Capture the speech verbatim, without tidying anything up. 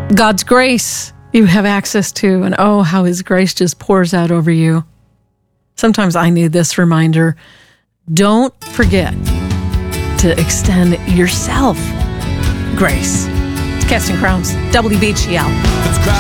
God's grace you have access to, and oh, how his grace just pours out over you. Sometimes I need this reminder. Don't forget to extend yourself grace. It's Casting Crowns, W B G L.